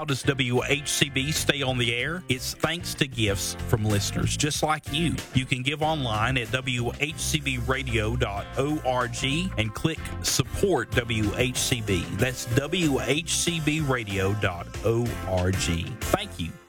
How does WHCB stay on the air? It's thanks to gifts from listeners just like you. You can give online at WHCBradio.org and click Support WHCB. That's WHCBradio.org. Thank you.